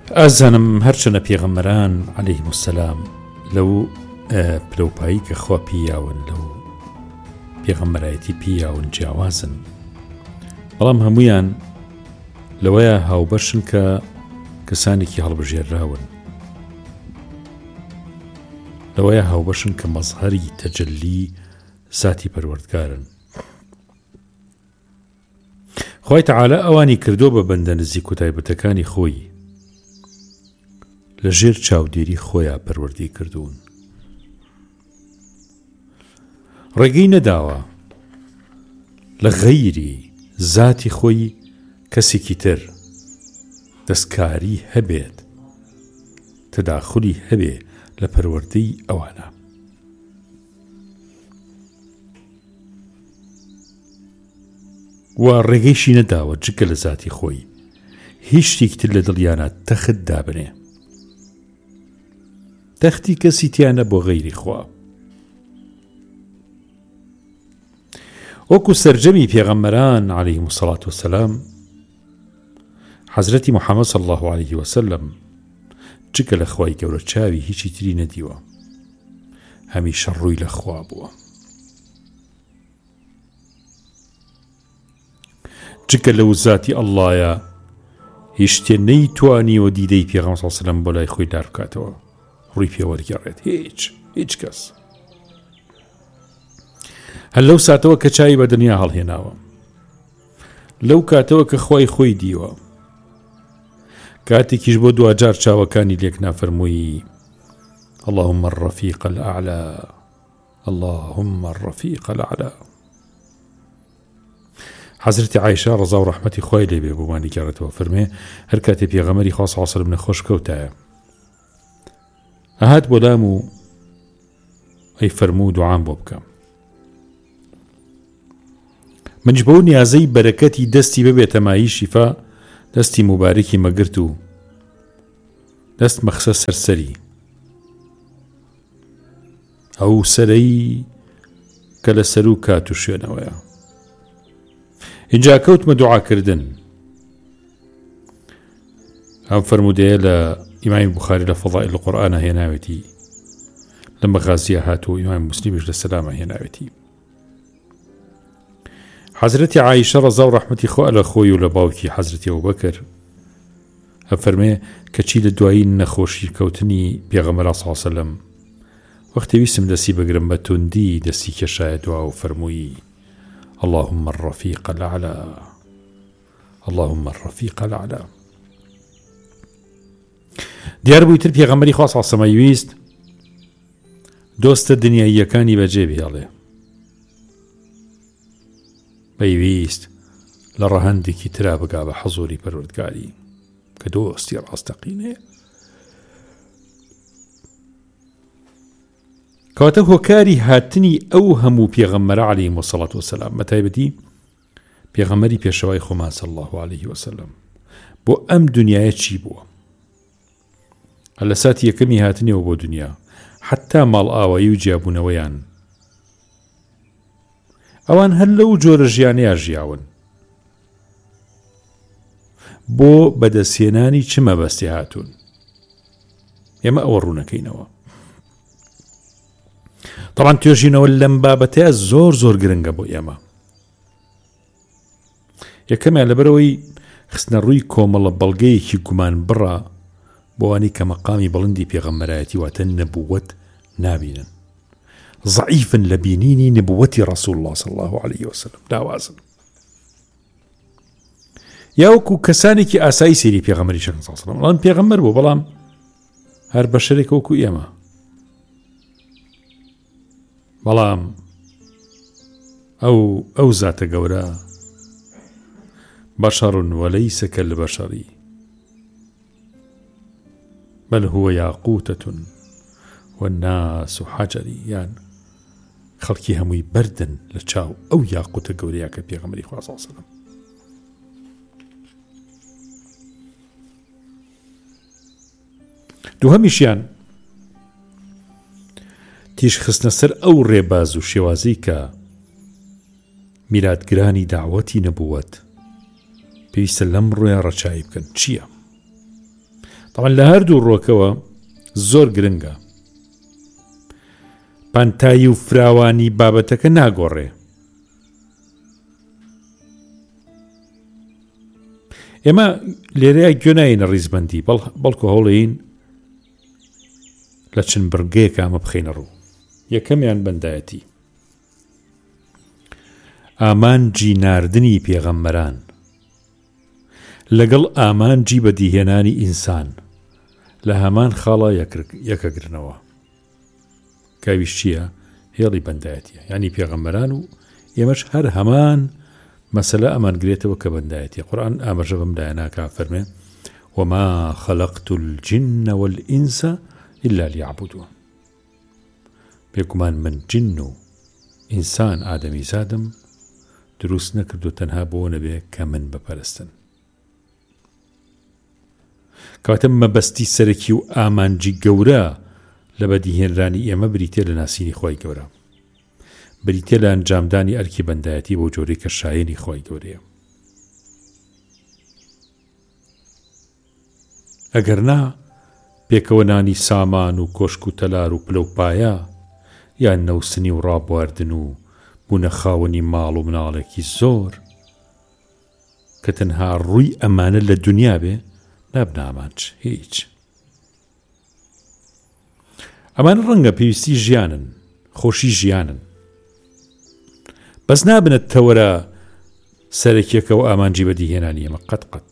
ئازانم هەرچەنە پێغەمبەران عەلەیهیمو السەلام لەو پلەپایی کە خوا پیاون لەو پێغەمبەرایەتی پیاون جیاوازن، بەڵام هەمویان لەوەیە هاوبەشن کە کەسانێکی هەڵبژێراون، لەوەیە هاوبەشن کە مەزهەری تەجەلی ذاتی پەروەردگارن. خوای تەعالا ئەوانی کردو بە بەندە نزیک و تایبەتەکانی خۆی لە ژێر چاودێری خۆیان پەروەردی کردوون. ڕێگەی نەداوە لە غەیری ذاتی خۆی کەسێکی تر دەستکاری هەبێت، تەداخلی هەبێ لە پەروەردەی ئەوانە. و ڕێگەیشی نەداوە جگە لە ذاتی خۆی هیچ شتێکی تر لە دڵیانە تەخت دابنێ، تەختی کەسی تیانە بۆ غەیری خوا. وەکو سەرجەمی پێغەمبەران عەلەیهیمو السەڵات وەسەلام حەزرەتی موحەممەد صلی الله عليه وسلم جگە لە خوای گەورە چاوی هیچی تری نەدیوە، هەمیشە ڕووی لە خوا بووە. جگە لەو ذاتی ئەڵڵایە هیچ شتێ نەیتوانیوە دیدەی پێغەمبەر صلی الله عليه وسلم بۆ لای خۆی دار بکاتەوە، ڕووی پێوەرگێڕێت. هیچ کەس هەر لەو ساتەوە کە چاوی بە دنیا هەڵهێناوە، لەو کاتەوە کە خوای خۆی دیوە، کاتێکیش بۆ دوجار چاوەکانی لێک نافەرمووی اللهم الرفيق الأعلى اللهم الرفيق الأعلى. حەزرەتی عایشە ڕەزا و ڕەحمەتی خوای لێ بێ بۆمانی گەڕێتەوە، فەرمێ هەر کاتێ پێغەمبەری خوا صلی الله علیه و سلم نەخۆش کەوتایە، ئەهات بۆ لام و ئەی فەرموو دوعام بۆ بکەم، منیش بەو نیازەی بەرەکەتی دەستی ببێتە مایی شیفا، دەستی مبارەکی مەگرت و دەست مەخسە سەرسەری، ئەو سەرەی کە لە سەر و کات و شوێنەوەیە. اینجا کەوتمە دوعاکردن. ئەم فەرمودەیە لە ئیمامی بوخاری لە فەضائل القورئانە هێناوێتی، لە مەغازیە هاتووە، ئیمامی موسلیمیش لە سەلامە هێناوێتی. حەزرەتی عایشە ڕەزا و ڕەحمەتی خوا لە خۆی و لە باوکی حەزرەتی ئەبوبەکر ئەفەرمێ کەچی لە دوایی نەخۆشی کەوتنی پێغەمبەر صلی الله علیه وسلم وەختێ ویستم دەستی بەگرم بە توندی دەستی کێشایە دوا و فەرمووی اللهم الرفيق الأعلى اللهم الرفيق الأعلى. دیار بووی تر پێغەمبەری خوا صلی الله علیه وسلم ویست دۆستە دنیاییەکانی بەجێ بهێڵێ، پێویست لە ڕەهەندێکی ترا بگا بە حەزوری پەروەردگاری کە دۆستی ڕاستەقینەیە. کەواتە هۆکاری هاتنی ئەو هەموو پێغەمبەرە عەلەیهیمو السەڵات وەسەلام، بەتایبەتی پێغەمبەری پێشەوای خۆمان صلی الله عليه وسلم بۆ ئەم دنیایە چی بووە؟ لە ساتی یەکەمی هاتنیەوە بۆ دنیا حتا ماڵ ئاوایی و جیابوونەوەیان، ئەوان هەر لەو جۆرە ژیانەیە ژیاون. بۆ بەدەستهێنانی چ مەبەستی هاتوون؟ ئێمە ئەوە ڕوونەکەینەوە. طبعا توێژینەوە لەم بابەتەیە زۆر گرنگە بۆ ئێمە. یەکەمیان لەبەرەوەی خستنە ڕووی کۆمەڵە بەڵگەیەکی گومان بڕە بۆوانی کە مەقامی بەڵندی پێغەمبەرایەتی واتە نەبووەت نابینن، ضعیفن لە بینینی نبووەتی ڕەسوول الله صلی الله عليه وسلم، داوازن. یا وەکو کەسانێکی ئاسایی سێری پێغەمبەری صلی الله عليه وسلم، بەڵام پێغەمبەر بوو بەڵام هەر بەشەرێک وەکو ئێمە، بەڵام ئەو زاتە گەورە بەشەڕ وەلەیسە کەلبەشەری بەل هو یاقوتة والناس حەجەری، یان خەڵکی هەمووی بەردن لە چاو ئەو یاقوتە گەورەیە کە پێغەمبەری خوا صلی الله علیه وسلم. دووهەمیشیان تیش خستنە سەر ئەو ڕێباز و شێوازەی کە میراتگرانی داوەتی نەبووەت پێویستە لەم ڕوویان ڕەچاوی بکەن. چییە؟ طبعا لە هەردوو ڕۆکەوە زۆر گرنگە پانتایی و فراوانی بابەتەکە ناگۆڕێ. ئێمە لێرەیە گوێناینە ڕیزبەندی بەڵکو هەوڵین لە چەند بڕگەیەک ئامە بخەینە ڕوو. یەکەمیان بەندایەتی، ئامانجی ناردنی پێغەمبەران لەگەڵ ئامانجی بەدیهێنانی ئینسان لە هەمان خاڵە یەکەگرنەوە. کاویش چییە؟ هێڵی بەندایەتیە، یعنی پێغەمبەران و ئێمەش هەر هەمان مەسەلە ئەمانگرێتەوە کە بەندایەتی. قورئان ئاماژە بەم لایەناکە فەرمێ وما خلقت الجن والإنس إلا ليعبدون. بێگومان من جن و ئینسان ئادەمی زادم دروست نەکردو تەنها بۆ نەبێ کە من بپەرستن. کەواتە مەبەستی سەرەکی و ئامانجی گەورە لە بەدیهێنرانی ئێمە بریتێ لە ناسینی خۆی گەورە، بریتێ لە ئەنجامدانی ئەرکی بەندایەتی بۆ جۆرەی کە شایەنی خۆی گەورەیە. ئەگەرنا پێکەوەنانی سامان و کۆشک و تەلار و پلە و پایە یان نەوسنی و ڕابواردن و بوونە خاوەنی ماڵ و مناڵێکی زۆر کە تەنها ڕووی ئەمانە لە دنیا بێ نابنە ئامانج هیچ. ئەمانە ڕەنگە پێویستی ژیانن، خۆشی ژیانن، بەس نابنە تەوەرە سەرەکیەکە و ئامانجی بەدیهێنانی ئێمە قەت.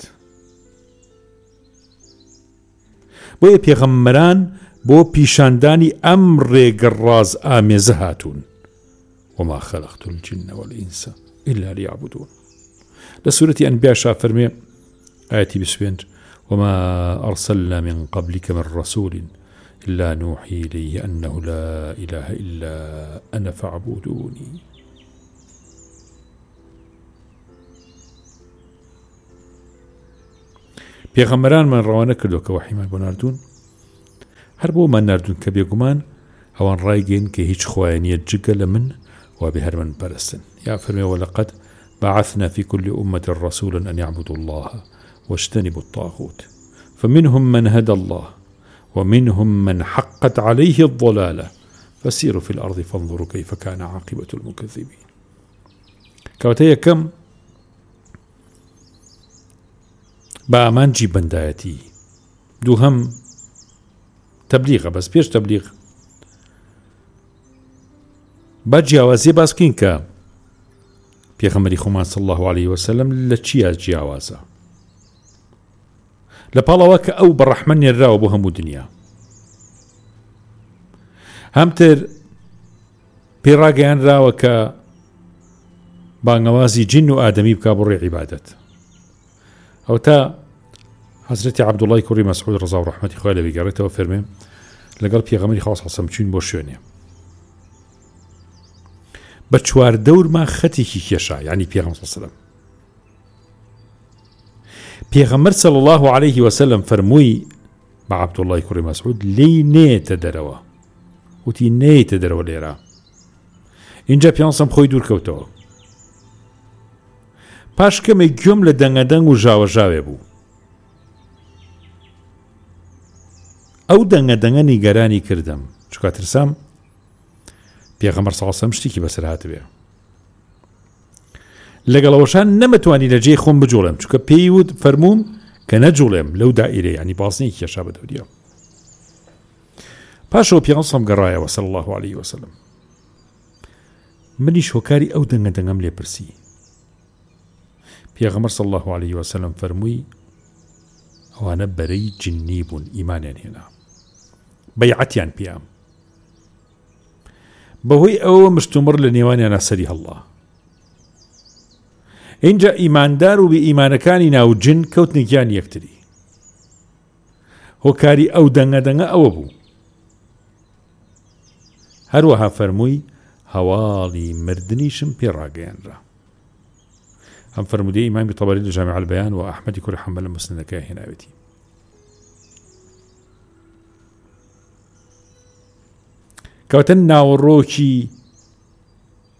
بۆیە پێغەمبەران بۆ پیشاندانی ئەم ڕێگە ڕاز ئامێزە هاتوون. وما خلقت الجن والإنس إلا ليعبدون. لسورة أنبياء شافرمي آياتي بسوينج وما أرسلنا من قبلك من رسول إلا نوحي إليه أنه لا إله إلا أنا فاعبدوني. پێغەمبەران من ڕەوانە کردو کە وحیمان بۆ ناردوون، هەر بۆ من ناردوون کە بێگومان ئەوان ڕایگەین کە هیچ خوایەنیە جگە لە من وابێ هەر من پەرستن. یا فەرمێ وەلەقەد بعثنا في كل أمة رسولا أن يعبدوا الله واجتنبوا الطاغوت فمنهم من هدى الله ومنهم من حقت عليه الضلالة فسيروا في الأرض فانظروا كيف كان عاقبة المكذبين. كواتەیە کەم بە ئامانجی بەندایەتی، دووهەم تەبلیغە. بەس پێش تەبلیغ با جیاوازیە باس بکەین کە پێغەمبەری خۆمان صلی الله عليه وسلم لە چیە جیاوازە؟ لە پاڵەوە کە ئەو بەڕەحمە نێراوە بۆ هەموو دنیا، هەمتر پێڕاگەیانراوە کە بانگەوازی جن و ئادەمی بکا بۆ ڕێ عیبادەت. ئەو تا حەزرەتی عەبدوڵای کوڕی مەسعود ڕەزا و ڕەحمەتی خۆی لێ بگەڕێتەوە فەرمێ لەگەڵ پێغەمبەری خوا صلی الله عەلەیهی وسەلەم چوین بۆ شوێنێ بە چوار دەورما خەتێکی کێشا، یعنی پێغەمبەر صلی الله عەلەیهی وسەلەم. پێغەمبەر صلی الله عەلەیهی وسەلەم فەرمووی بە عەبدوڵای کوڕی مەسعود لێی نێتە دەرەوە، وتی نێتە دەرەوە لێرە. اینجا پێغەمبەر خۆی دوور کەوتەوە. پاش کەمێک گوێم لە دەنگەدەنگ و ژاوەژاوێ بوو. ئەو دەنگەدەنگە نیگەرانی کردم، چونکە ترسام پێغەمبەر صلی الله عەلەیهی وسەلەم شتێکی بەسەر هاتبێ. لەگەڵەوەشان نەمەتوانی لە جێی خۆم بجوڵێم، چونکە پێی وت فەرمووم کە نەجوڵێم لەو دائیرە، ینی باسنێکی کێشا بە دەوریە. پاشەوە پێغەمبەر گەڕایەوە صلی الله عەلەیهی وسەلەم. منیش هۆکاری ئەو دەنگەدەنگەم لێ پرسی. پێغەمبەر صلی الله عەلەیهی وسەلەم فەرمووی ئەوانە بەرەی جنی بوون، ئیمانیان هێنا، بەیعەتیان پێیام، بەهۆی ئەوە مشتومڕ لە نێوانیانە سەری هەڵڵا. اینجا ئیماندار و بە ئیمانەکانی ناو جن کەوتنێکیان یەکتری. هۆکاری ئەو دەنگەدەنگە ئەوە بوو. هەروەها فەرمووی هەواڵی مردنیشم پێڕاگەیاندرا. هم فرمودي إمام طبري لجامع البيان وأحمد كوري حنبل المسند كاهناوتي. كوتن ناوروكي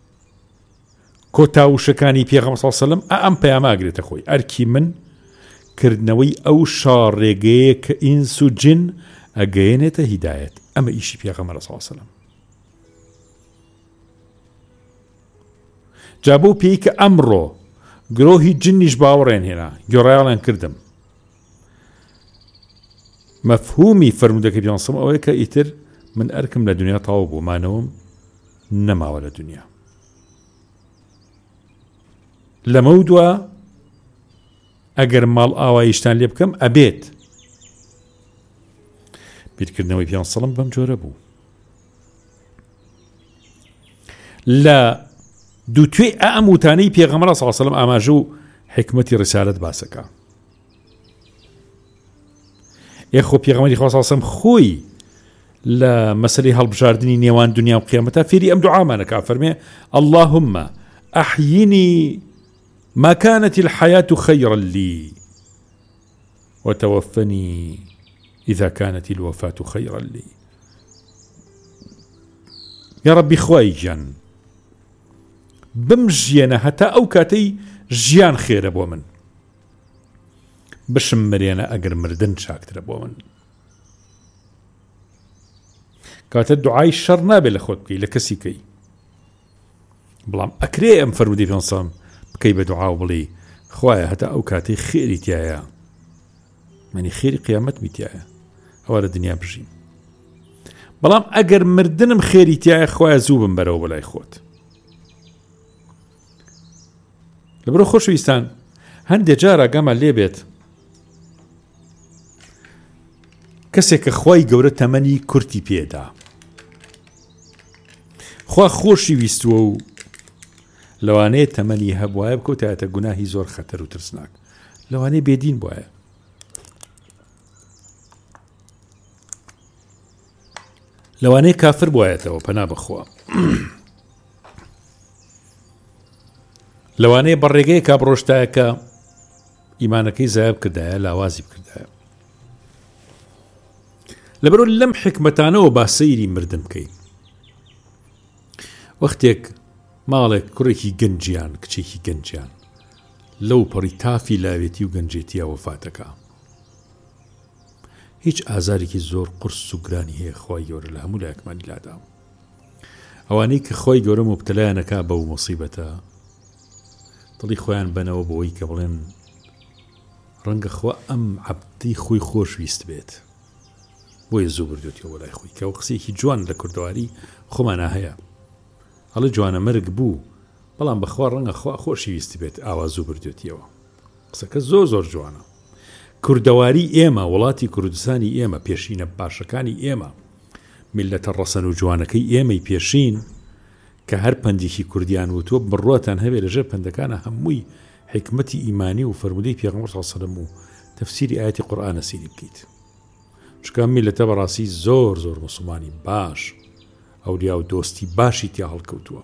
كوتاو شكاني بيغم صلى الله عليه وسلم أم بياما قريت أخوي أركي من کردنەوەی ئەو شاڕێگەیە کە ئینس و جن ئەگەیەنێتە هیدایەت. ئەمە ئیشی پێغەمبەر صلی الله علیه وسلم. جا بۆ پێی کە ئەمڕۆ گرۆهی جنیش باوەڕێن هێنا گۆڕایاڵیان کردم. مەفهومی فەرمودەکەی پێغەمبەر صلی الله علیه و سلم ئەوەیە کە ئیتر من ئەرکم لە دنیا تەواو بوو، مانەوەم نەماوە لە دنیا. لەمە دووە ئەگەر ماڵ ئاواییشتان لێ بکەم ئەبێت. بیرکردنەوەی پێغەمبەر صلی الله علیه و سلم بەم جۆرە بوو. لە دووتوێ ئەم وتانەی پێغەمبەر صلی الله علیه و سلم ئاماژە و حکمەتی ڕسالەت باسەکە. یەخۆ پێغەمبەری خوا صلی الله علیه و سلم خۆی لە مەسەلەی هەڵبژاردننی نێوان دنیا و قیامەتە فێری ئەم دوعامانەکە فەرمێ اللهم أحيني ما كانت الحياة خيرا لي وتوفني إذا كانت الوفاة خيرا لي. يا ربي خواي جان بمجينا حتى أو كاتي جيان خير أبو من بشم مرينا أقر مردن شاكتر أبو من كانت الدعاء الشر نابل أخوتكي لكسيكي بلام أكري أم فرودي في نصام بكي بدعاء بلي خوايا حتى أو كاتي خيري تيايا يعني خيري قيامت ميتيايا أولا الدنيا بجي بلام أقر مردنم خيري تيايا خوايا زوبم برو بلا إخوت لبرو خوش ويستان هندي جارة قام اللي بيت كسك خواي قورة تمني كرتي بيدا خوا خوشي ويستوو لەوانەیە تەمەنی هەبوایە بکەوتایەتە گوناهی زۆر خەتەر و ترسناک. لەوانەیە بێدین بواە. لەوانەیە کافر بوایەتەوە پەنا بخوا. لەوانەیە بەڕێگەیە کا بڕۆشتایە کە ئیمانەکەی زایە بکردایە لاوازی بکردایە. لەبەرۆ لەم حکمەتانەوە با سەیری مردن بکەین. وەختێک ماڵێک کوڕێکی گەنجیان کچێکی گەنجیان لەو پەڕی تافی لاوێتی و گەنجێتیە وەفاتەکە. هیچ ئازارێکی زۆر قورس و گرانی هەیە خۆی گەورە لە هەموو لایەکمانی لادا. ئەوانەی کە خۆی گەورە مبتەلایانەکە بەو مصیبەتە دڵی خۆیان بنەوە بۆی کە بڵێن ڕەنگە خوا ئەم عەبدەی خۆی خۆشویست بێت بۆیە زوو بردوێتەوە بۆ لای خۆی کە ئەو قسەیەکی جوان لە کوردەواری خۆمانە هەیە. هەڵە جوانە مەرگ بوو بەڵام بەخوا ڕەنگە خوا خۆشی ویستی بێت ئاوا زوو بردوێتیەوە. قسەکە زۆر جوانە. کوردەواری ئێمە وڵاتی کوردستانی ئێمە پێشینە باشەکانی ئێمە میلەتە ڕەسەن و جوانەکەی ئێمەی پێشین کە هەر پەندێکی کوردیان وتووە بڕواتان هەبێ لەژێر پەندەکانە هەمووی حکمەتی ئیمانی و فەرمودەی پێغەمبەر صلی الله علیه و سلم و تەفسیری ئاەتی قورئانە سیری بکەیت. چکە میلەتە بەڕاستی زۆر موسڵمانی باش ئەولیا و دۆستی باشی تیا هەڵکەوتووە.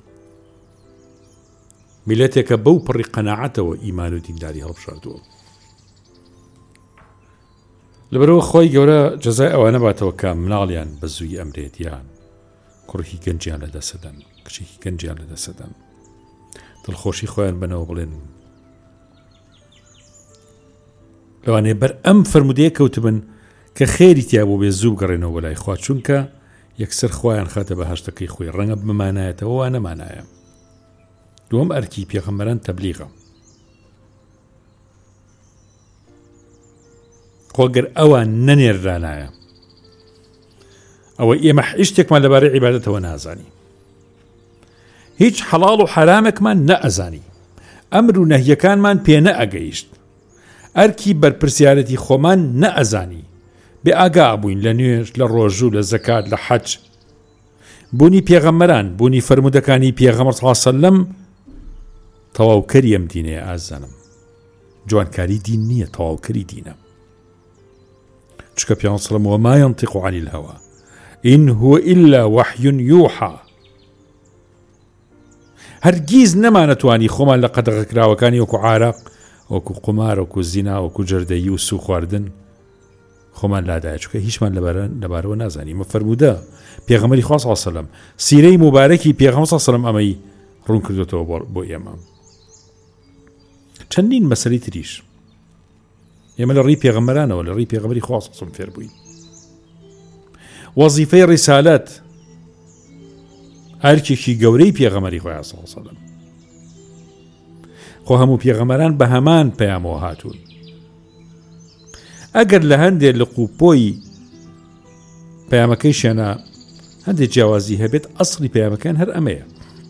میلەتێکە بەو پڕی قەناعەتەوە ئیمان و دینداری هەڵبژاردووە. لەبەرەوە خۆی گەورە جەزای ئەوانە باتەوە کە مناڵیان بە زووی ئەمرێتیان کوڕێکی گەنجیان لەدەسەدەن کچێکی گەنجیان لەدەسەدەن دڵخۆشی خۆیان بنەوە بڵێن لەوانەیە بەر ئەم فەرمودەیە کەوتبن کە خێری تیا بۆ بێ زوو بگەڕێنەوە بەلای خوا چونکە یەکسەر خۆیان خاتە بە هەشتەکەی خۆی ڕەنگە بمانایەتەوە وا نەمانایە. دووەم ئەرکی پێغەمبەران تەبلیغە. خۆگەر ئەوان نەنێررانایە ئەوە ئێمە هیچ لەبارەی عیبادەتەوە نازانی. هیچ حەڵاڵ و حرامێکمان نەئەزانی. ئەمر و نەهیەکانمان پێ نەئەگەیشت. ئەرکی بەرپرسیارەتی خۆمان نەئەزانی. بێ ئاگا بووین لە نوێژ لە ڕۆژوو لە زەکات لە حەج بوونی پێغەمبەران بوونی فەرمودەکانی پێغەمبەر صلی الله علیه و سلم تەواوکەری ئەم دینەیە ئازانم. جوانکاری دین نییە تەواوکەری دینە. چکە پیامبەر صلی الله علیه و ما ينطق عن الهوى إن هو إلا وحي يوحى. هەرگیز نەمانەتوانی خۆمان لە قەدەغەکراوەکانی وەکو عارق وەکو قمار وەکو زینا وەکو جەردەیی و سو خواردن خۆمان لادایە چکە هیچمان لەبارەوە نازانی. مە فەرمودە پێغەمبەری خوا صلی الله علیه و سلم سیرەی مبارەکی پێغەمبەر صلی الله علیه و سلم ئەمەی ڕوون کردوێتەوە بۆ ئێمە. چەندین مەسەلەی تریش ئێمە لە ڕێی پێغەمبەرانەوە لە ڕێی پێغەمبەری خوا صلی الله علیه و سلم فێر بووین. وەزیفەی ڕیسالەت هەرکێکی گەورەی پێغەمبەری خوا صلی الله علیه و سلم. خۆ هەموو پێغەمبەران بە هەمان پەیامەوە هاتوون. ئەگەر لە هەندێک لە قوپۆی پەیامەکەی شێنە هەندێک جیاوازی هەبێت، ئەسڵی پەیامەکان هەر ئەمەیە.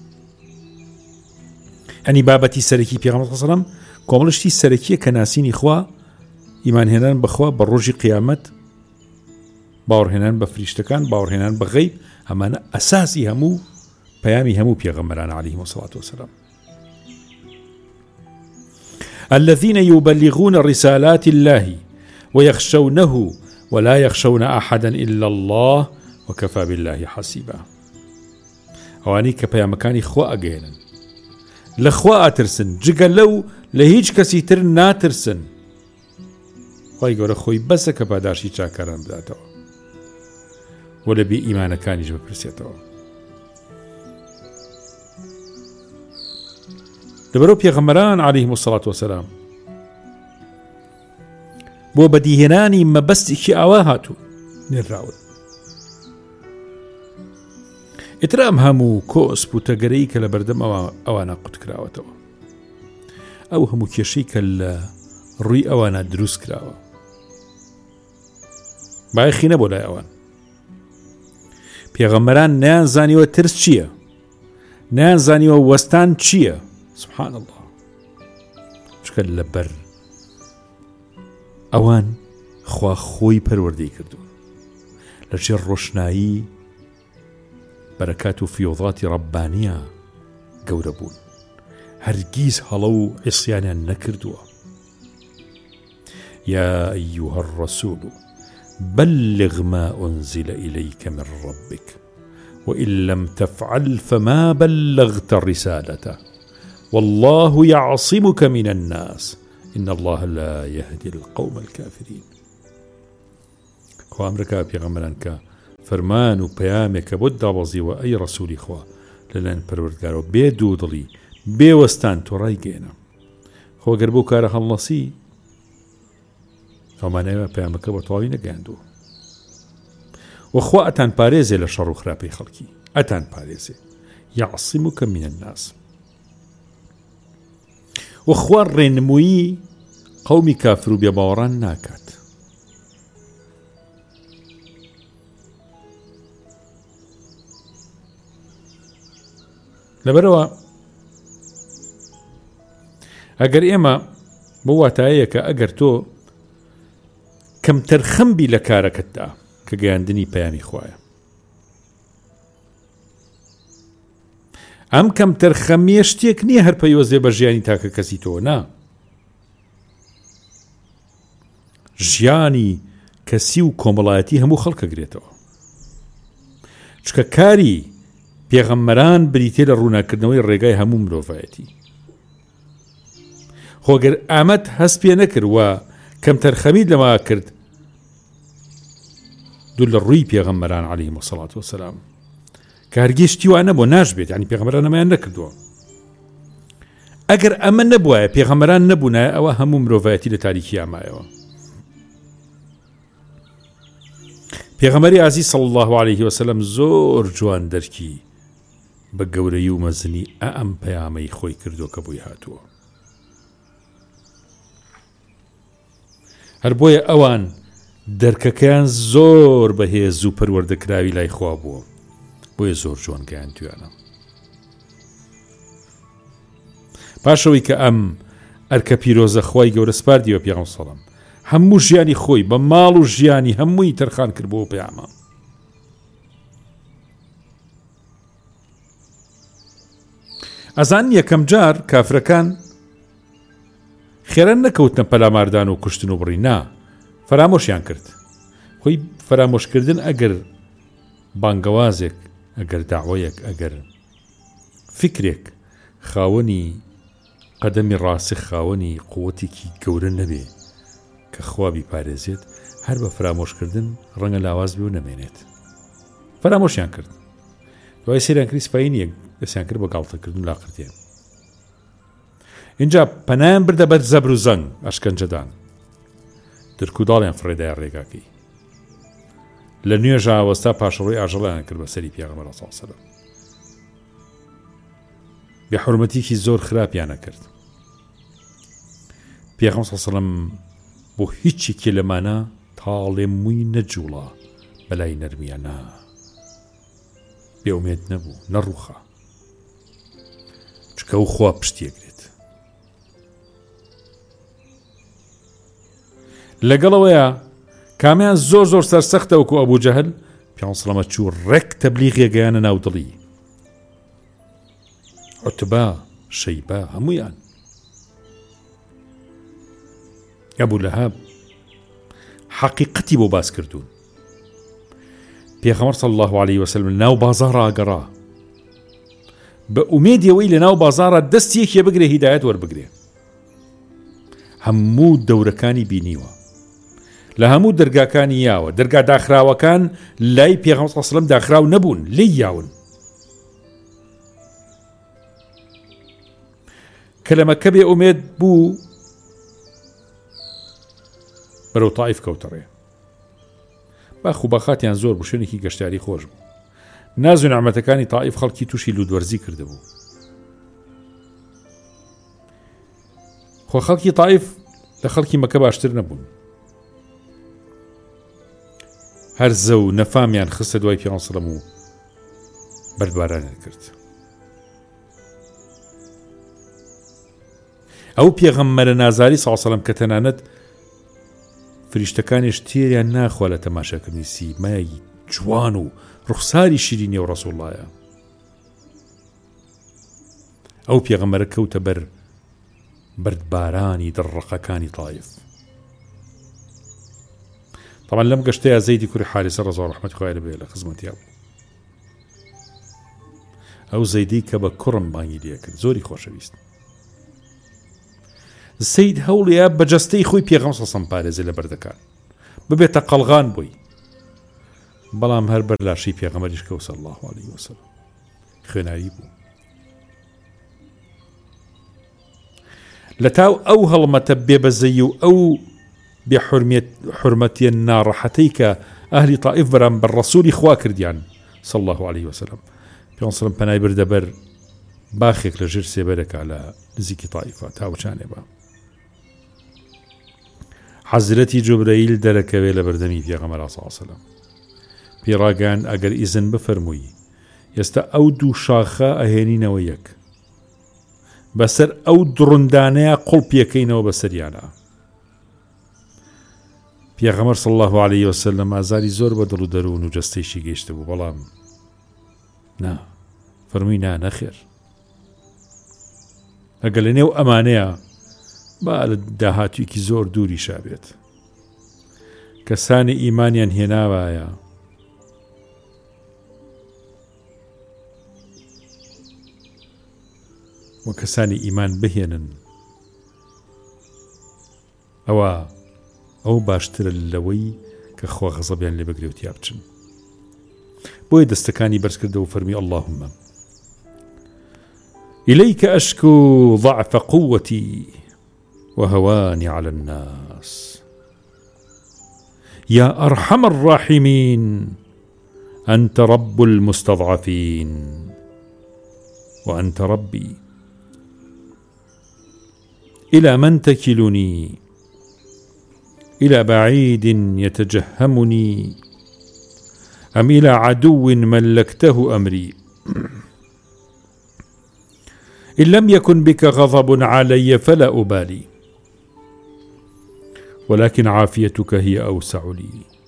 ئەنی بابەتی سەرەکی پێغەمبەر صلی الله علیه و سلم کۆمەڵشتی سەرەکیە کە ناسینی خوا، ئیمانهێنان بەخوا، بە ڕۆژی قیامەت، باوەڕهێنان بە فریشتەکان، باوەڕهێنان بە غەیب، ئەمانە ئەساسی هەموو پەیامی هەموو پێغەمبەران عەلەیهیمۇ الصەلاة وەسەلام. الذين يبلغون رسالات الله ويخشونه ولا يخشون أحدا إلا الله وكفى بالله حسيبا. ئەوانەی کە پەیامەکانی خوا ئەگەێنن، لە خوا ئاترسن، جگە لەو لە هیچ کەسی تر ناترسن. خوای گەورە خۆی بەسە کە پاداشی چاکاران بداتەوە و لە بێ ئیمانەکانیش بپرسێتەوە. لەبەرەو پێغەمبەران عەلەیهیمۇ الصەلاة وەسەلام بۆ بەدیهێنانی مەبەستێکی ئاوا هاتوو نێراون. ئیتر ئەم هەموو کۆسپ و تەگەرەی کە لە بەردەم ئەوانە قوتکراوەتەوە، ئەو هەموو کێشەی کە لە ڕووی ئەوانە دروست کراوە، بایەخی نەبوو لای ئەوان. پێغەمبەران نەیانزانیوە ترس چییە، نەیانزانیوە وەستان چییە. سبحان الله. چکە لەبەر ئەوان خوا خۆی پەروەردەی کردوون، لەژێر ڕۆشنایی بەرەکات و فیوضاتی ڕەبانیە گەورە بوون، هەرگیز هەڵە و عیسیانیان نەکردووە. یا ئەیوهە الرەسوول بلغ ما أنزل إليك من ربك وإن لم تفعل فما بلغت رسالته والله يعصمك من الناس إن الله لا يهدي القوم الكافرين. خوا أمريكا پێغەمبەران کە فەرمان و پەیامێکە بۆ دابەزیوە ئەی ڕەسوولی خوا لەلایەن پەروەردگارەوە بێ دوودڵی بێوەستان تۆ ڕایگەێنە. خۆ گەر بۆ کارە هەڵنەسی ئەومانەوە پەیامەکە بە تەواوی نەگەیاندووە. وەخوا ئەتان پارێزێ لە شەڕ و خراپەی خەڵکی، ئەتان پارێزێ. یعصمک من الناس. وەخوا ڕێنمووی قەومی کافر و بێباوەڕان ناکات. لەبەرەوە ئەگەر ئێمە بۆ واتایەیە کە ئەگەر تۆ کەمتر خەمبی لە کارەکەتدا کە گەیاندنی پەیامی خوایە، ئەم کەمتر خەمیە شتێک نییە هەر پەیوەزێ بە ژیانی تاکە کەسی تۆ نا. ژیانی کەسی و کۆمەڵایەتی هەموو خەڵکە گرێتەوە. چکە کاری پێغەمبەران بریتێ لە ڕووناکردنەوەی ڕێگای هەموو مرۆڤایەتی. خۆگەر ئامەد هەست پێ نەکرد و کەمتر خەمید لەما کرد دوو لە ڕووی پێغەمبەران عەلەیهیمۇ الصەلاة وەسەلام کە هەرگیز شتیوان نەبووە ناشبێت، یعنی پێغەمبەران ئەمەیان نەکردووە. ئەگەر ئەمە نەبووایە، پێغەمبەران نەبوونایە، ئەوە هەموو مرۆڤایەتی لە تاریکی ئامایەوە. پێغەمبەری ئازیز صلی الله علیه وسلم زۆر جوان دەرکی بە گەورەی و مەزنی ئەم پەیامەی خۆی کردو کە بۆی هاتووە. هەر بۆیە ئەوان دەرکەکەیان زۆر بەهێز و پەروەردەکراوی لای خوا بووە، بۆیە زۆر جوان گەیان تویانە. پاشەوەی کە ئەم ئەرکە پیرۆزە خوای گەورە سپاردیوە پێغەمبەر سەڵام، هەموو ژیانی خۆی بە ماڵ و ژیانی هەمووی تەرخان کرد بۆ پەیامە. ئەزان یەکەم جار کافرەکان خێرا نەکەوتنە پەلاماردان و کوشتن و بڕی، نا، فەرامۆشیان کرد. خۆی فەرامۆشکردن ئەگەر بانگەوازێک، ئەگەر داوایەک، ئەگەر فکرێک خاوەنی قەدەمی ڕاسخ، خاوەنی قووەتێکی گەورە نەبێ کە خوا بیپارێزێت، هەر بە فرامۆشکردن ڕەنگە لاواز بێ و نەمێنێت. فرامۆشیان کرد. دوای سێریان کردی سپایی نییە، دەستیان کرد بە گاڵتەکردن لاقردیان. اینجا پەنایان بردە بەر زەبر و زەنگ، ئەشکەنجەدان. درکوداڵیان فڕێدای ڕێگاکەی لە نوێژ ئاوەستا پاشەڕۆی ئاژەڵیان کرد بە سەری پێغەمبەر صلی الله علیه وسلم بێحورمەتیکی زۆر خراپیانە کرد. پێغەمبەر صلی الله علیه وسلم بۆ هیچێکی لەمانە تاڵێ مووی نەجوڵا بەلای نەرمیانە بێومێد نەبوو نەڕووخە چکە و خوا پشتیەگرێت. لەگەڵەوەیە کامیان زۆر زۆر سەرسەختە وەکو ئەبوو جەهل پێغەمبەر صلی الله علیه وسلم چوو ڕێک تەبلیغی گەیانە ناو دڵی عوتبە شەیبە هەموویان. ئەبوو لەهاب حەقیقەتی بۆ باس کردوون. پێغەمبەر صلی الله علیه وسلم ناو بازاڕ ئاگەڕا بە ئومێدیەوەی لە ناو بازاڕە دەستیەکێ بگرێ هیدایەت وەربگرێ. هەموو دەورەکانی بینیوە لە هەموو دەرگاکانی یاوە دەرگا داخراوەکان لای پێغەمبەر صلی الله علیه وسلم داخراو نەبوون لی یاون. کە لە مەکە بێ ئومێد بوو بەرەو تائیف کەوتەڕێ. باخ و باخاتیان زۆر بوو شوێنێکی گەشتیاری خۆش بوو. ناز و نعمەتەکانی تائیف خەڵکی تووشی لودوەرزی کردبوو. خۆ خەڵکی تائیف لە خەڵکی مەکە باشتر نەبوون. هەرزە و نەفامیان خستە دوای پێغەمبەر صلی الله علیه وسلم و بەردبارانیان کرد. ئەو پێغەمبەرە نازاری صلی الله علیه وسلم کە تەنانەت فریشتەکانیش تێریان ناخوا لە تەماشاکردنی سیمای جوان و ڕوخساری شیرینی و ڕەسوڵ اللهە. ئەو پێغەمبەرە کەوتە بەر بەردبارانی دڕڕەقەکانی تائیف. طبعا لەم گەشتەیە زەیدی کوڕی حارسە ڕەزا و ڕەحمەتی خوای لەبێ لە خزمەتیا بوو. ئەو زەیدی کە بە کوڕم بانگی لێ کرد زۆری خۆشەویست. زەید هەوڵەیە بە جەستەی خۆی پێغەمبەر صلی الله علیه وسلم پارێزێ لە بەردەکان ببێتە قەڵغان بووی. بەڵام هەر بەر لاشەی پێغەمبەریش کەوت صلی الله علیه وسلم خوێناوی بوو. لە تاو ئەو هەڵمەتە بێبەزەی و ئەو بێحورمەتیە ناڕەحەتەی کە ئەهلی تائیف بەرامبەر ڕەسوولی خوا کردیان صلی الله علیه وسلم پێغەمبەر صلی الله علیه وسلم پەنای بردە بەر باخێک لە ژێر سێبەرێکە لە نزیکی تائیفە تاوچانێ بە. حەزرەتی جوبرەیل دەرەکەوێ لە بەردەمی پێغەمبەر صلی الله علیه وسلم پێڕاگەیان ئەگەر ئیزن بفەرمووی ئێستا ئەو دوو شاخە ئەهێنینەوە یەک بەسەر ئەو دڕندانەیە قوڵپیەکەینەوە بەسەریانە. پێغەمبەر صلی الله علیه وسلم ئازاری زۆر بە دڵ و دەروون و جەستەیشی گەیشتە بوو بەڵام نا فەرمووی نا نەخێر ئەگەر لە نێو ئەمانەیە با لە داهاتوویەکی زۆر دووری شابێت کەسانی ئیمانیان هێناوایە و کەسانی ئیمان بهێنن ئەو باشترە لەوەی کە خوا غەزەبیان لێ بگرێ و تیا بچن. بۆیە دەستەکانی بەرز کردە و فەرمی اللهم إليك أشكو ضعف قوتي وهواني على الناس يا أرحم الراحمين أنت رب المستضعفين وأنت ربي إلى من تكلني إلى بعيد يتجهمني أم إلى عدو ملكته أمري إن لم يكن بك غضب علي فلا أبالي ولكن عافيتك هي أوسع لي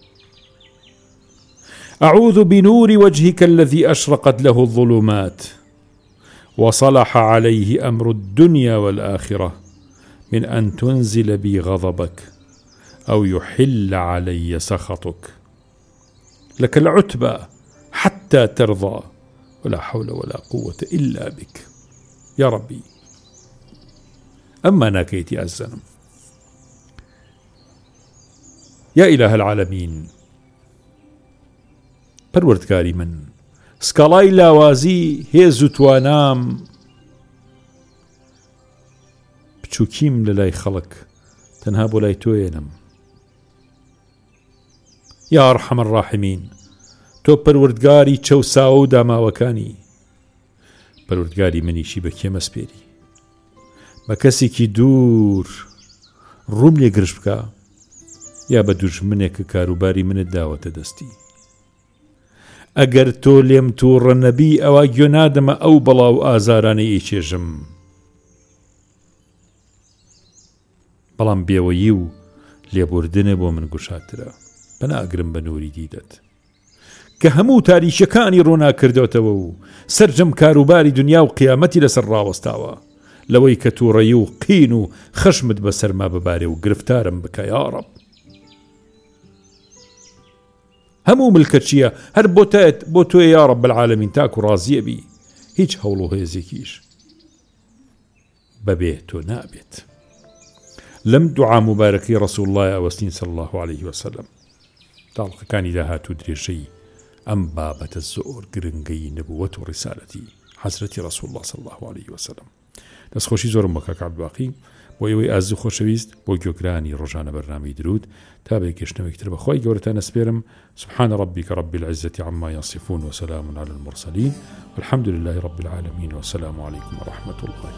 أعوذ بنور وجهك الذي أشرقت له الظلمات وصلح عليه أمر الدنيا والآخرة من أن تنزل بي غضبك أو يحل علي سخطك لك العتبى حتى ترضى ولا حول ولا قوة إلا بك يا ربي. أما ناكيتي الزنم يا إله العالمين پروردگاری من سکاڵای لاوازی هێز و توانام بچووکیم لە لای خەڵک تەنها بۆ لای تۆیەنم یا ئەرحەمە الراحمین، تۆ پەروەردگاری چەوساوە و داماوەکانی، پەروەردگاری منیشی بە کێ مەسپێری؟ بە کەسێکی دوور ڕووم لێ گرش بکە، یا بە دوژمنێک کە کاروباری منت داوەتە دەستی؟ ئەگەر تۆ لێم تووڕە نەبی، ئەوە گوێ نادەمە ئەو بەڵاو ئازارانەی ئەیچێژم. بەڵام بێوەیی و لێبوردنە بۆ من گوشاترە، پەناگرم بە نووری دیدەت کە هەموو تاریشەکانی ڕوونا کردوتەوە و سەرجەم کاروباری دنیا و قیامەتی لەسەر ڕاوەستاوە، لەوەی کە تووڕەیی و قین و خەشمت بەسەرما ببارێ و گرفتارم بکە یا ڕەب. هەموو ملکە چییە؟ هەر بۆ تۆ یا ڕەب العالەمین، تاکو ڕازیە بی، هیچ هەوڵ و هێزێکیش بەبێ تۆ نابێت. لەم دوعا مبارەکەی ڕەسوڵ الله ئەوەستین صلی الله عليه وسلم تاڵقەکانی داهاتوو درێژەی ئەم بابەتە زۆر گرنگەی نبووەت و ڕیسالەتی حەزرەتی ڕەسوڵ الله صلی الله عليه وسلم. دەستخۆشی زۆرم بە کاک عەبدولباقی بۆ ئێوەی ئازوو خۆشەویست بۆ گوێگرانی ڕۆژانە بەرنامەی درود تا بەیەکێشتنەوەیکتر بەخوای گەورەتان ئەسپێرم. سبحان ربك رب العزة عما يصفون وسلام على المرسلين والحمد لله رب العالمين والسلام عليكم ورحمة الله.